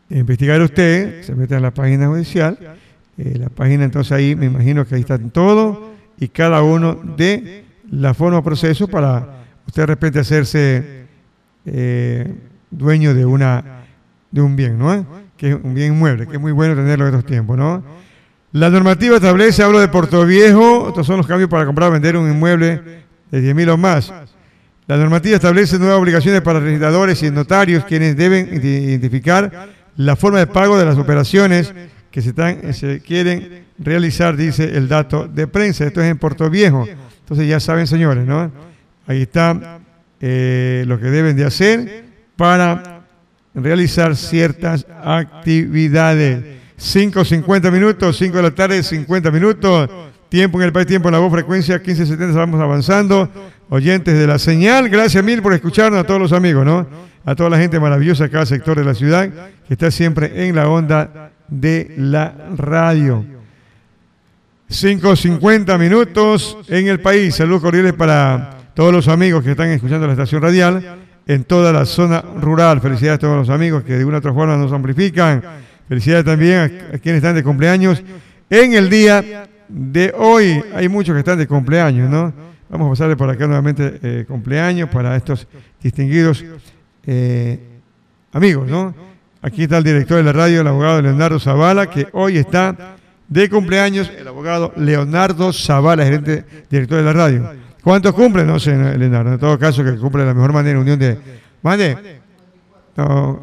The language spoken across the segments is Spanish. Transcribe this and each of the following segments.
investigar usted, se mete en la página judicial, la página entonces ahí me imagino que ahí está todo y cada uno de la forma de proceso para usted de repente hacerse dueño de un bien, ¿no? Que es un bien inmueble, que es muy bueno tenerlo en estos tiempos, ¿no? La normativa establece, hablo de Portoviejo, estos son los cambios para comprar o vender un inmueble de 10.000 o más. La normativa establece nuevas obligaciones para registradores y notarios, quienes deben identificar la forma de pago de las operaciones que se quieren realizar, dice el dato de prensa. Esto es en Portoviejo. Entonces ya saben, señores, ¿no? Ahí está lo que deben de hacer para realizar ciertas actividades. 5:50 minutos, 5 de la tarde, 50 minutos. Tiempo en el país, tiempo en la voz, frecuencia 1570, vamos avanzando. Oyentes de la señal, gracias mil por escucharnos, a todos los amigos, ¿no? A toda la gente maravillosa de cada sector de la ciudad que está siempre en la onda de la radio. 5:50 minutos en el país. Saludos cordiales para todos los amigos que están escuchando la estación radial en toda la zona rural. Felicidades a todos los amigos que de una u otra forma nos amplifican. Felicidades también a quienes están de cumpleaños en el día de hoy. Hay muchos que están de cumpleaños, ¿no? Vamos a pasarle por acá nuevamente cumpleaños para estos distinguidos amigos, ¿no? Aquí está el director de la radio, el abogado Leonardo Zavala, que hoy está de cumpleaños. El abogado Leonardo Zavala, gerente director de la radio. ¿Cuántos cumple? No sé, Leonardo. En todo caso, que cumple de la mejor manera, unión de... ¿Mande? No.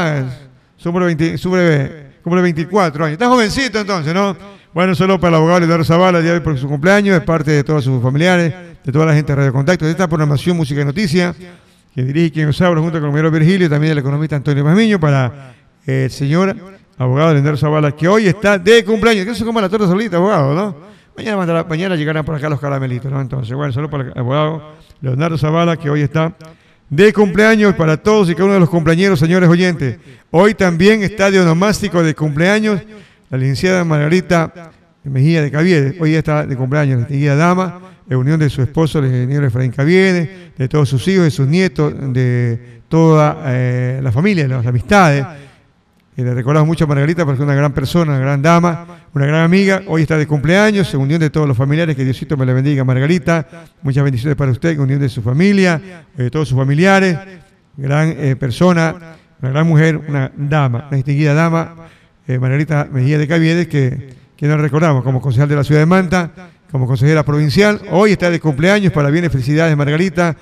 Cumple 24 años. Está jovencito entonces, ¿no? Bueno, solo para el abogado Leonardo Zavala, el día de hoy por su cumpleaños, de parte de todos sus familiares, de toda la gente de Radio Contacto, de esta programación Música y Noticia, que dirige y quien os habla junto con el compañero Virgilio, y también el economista Antonio Masmiño, para el señor abogado Leonardo Zavala, que hoy está de cumpleaños. Que no se coma la torta solita, abogado, ¿no? Mañana llegarán por acá los caramelitos, ¿no? Entonces, bueno, solo para el abogado Leonardo Zavala, que hoy está de cumpleaños, para todos y cada uno de los cumpleañeros, señores oyentes. Hoy también está de onomástico de cumpleaños la licenciada Margarita Mejía de Caviedes. Hoy está de cumpleaños, la distinguida dama, en unión de su esposo, el ingeniero Efraín Caviedes, de todos sus hijos, de sus nietos, de toda la familia, de las amistades. Le recordamos mucho a Margarita porque es una gran persona, una gran dama, una gran amiga. Hoy está de cumpleaños, en unión de todos los familiares. Que Diosito me la bendiga, Margarita. Muchas bendiciones para usted, en unión de su familia, de todos sus familiares. Gran persona, una gran mujer, una dama, una distinguida dama, Margarita Mejía de Caviedes, que nos recordamos como concejal de la ciudad de Manta, como consejera provincial. Hoy está de cumpleaños, para bien y felicidades, Margarita,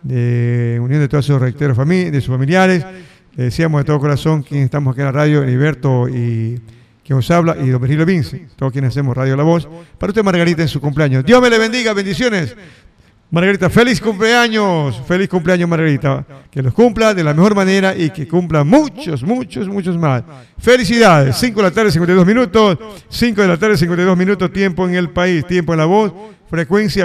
de unión de todos sus reiteros de sus familiares. Le decíamos de todo corazón quienes estamos aquí en la radio, Heriberto y quien os habla, y don Virgilio Vince, todos quienes hacemos Radio La Voz. Para usted, Margarita, en su cumpleaños. Dios me le bendiga, bendiciones. Margarita, feliz cumpleaños, Margarita. Que los cumpla de la mejor manera y que cumpla muchos más. Felicidades. 5 de la tarde, 52 minutos. 5 de la tarde, 52 minutos, tiempo en el país, tiempo en la voz, frecuencia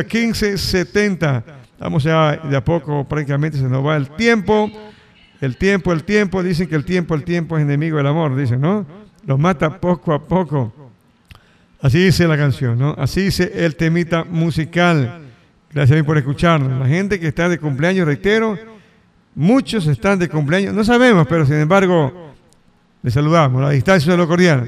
1570. Vamos ya de a poco, prácticamente se nos va el tiempo. El tiempo, dicen que el tiempo es enemigo del amor, dicen, ¿no? Los mata poco a poco. Así dice la canción, ¿no? Así dice el temita musical. Gracias a mí por escucharnos. La gente que está de cumpleaños, reitero, muchos están de cumpleaños, no sabemos, pero sin embargo, les saludamos, la distancia es lo cordial.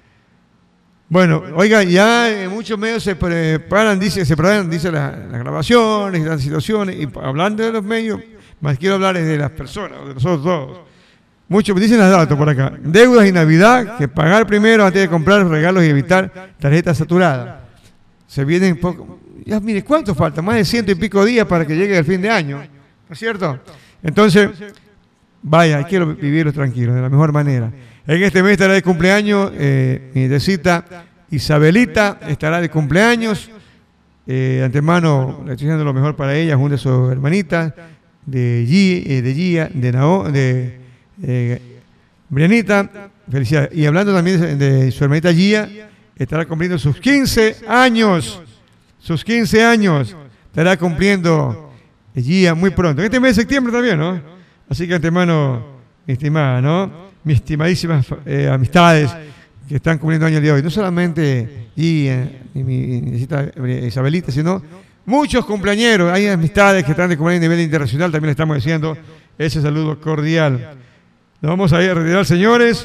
Bueno, oiga, ya en muchos medios se preparan, dice las grabaciones y las situaciones, y hablando de los medios, más quiero hablar de las personas, de nosotros todos. Muchos me dicen las datos por acá. Deudas y Navidad, que pagar primero antes de comprar regalos y evitar tarjetas saturadas. Se vienen poco. Ya mire, ¿cuánto falta? Más de 100 y pico días para que llegue el fin de año, ¿no es cierto? Entonces, vaya, quiero vivirlo tranquilo, de la mejor manera. En este mes estará de cumpleaños mi nietecita Isabelita, estará de cumpleaños. De antemano, le estoy diciendo lo mejor para ella, junto a su hermanita, de Gia, de Brianita. Felicidades. Y hablando también de su hermanita Gia, estará cumpliendo sus 15 años. Sus 15 años estará cumpliendo Gia muy pronto. En este mes de septiembre también, ¿no? Así que antemano, mi estimada, ¿no? Mis estimadísimas amistades que están cumpliendo años el día de hoy. No solamente Gia y mi nietecita Isabelita, sino muchos cumpleañeros. Hay amistades que están de cumpleaños a nivel internacional. También le estamos diciendo ese saludo cordial. Nos vamos a ir a retirar, señores.